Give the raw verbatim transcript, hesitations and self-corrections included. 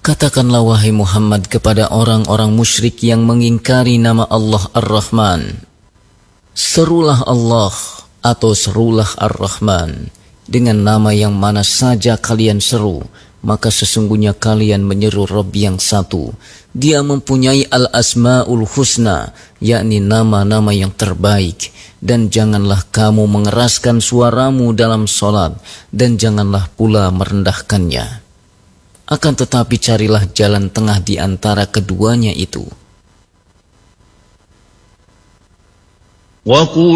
Katakanlah wahai Muhammad kepada orang-orang musyrik yang mengingkari nama Allah Ar-Rahman, serulah Allah atau serulah Ar-Rahman dengan nama yang mana saja kalian seru, maka sesungguhnya kalian menyeru Rabb yang satu. Dia mempunyai al-asma'ul husna, yakni nama-nama yang terbaik. Dan janganlah kamu mengeraskan suaramu dalam solat, dan janganlah pula merendahkannya. Akan tetapi carilah jalan tengah di antara keduanya itu.